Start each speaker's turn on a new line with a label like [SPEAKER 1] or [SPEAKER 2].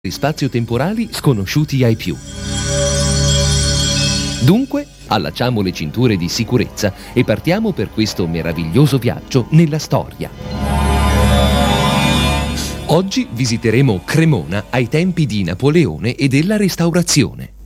[SPEAKER 1] spazio-temporali sconosciuti ai più. Dunque, allacciamo le cinture di sicurezza e partiamo per questo meraviglioso viaggio nella storia. Oggi visiteremo Cremona ai tempi di Napoleone e della Restaurazione.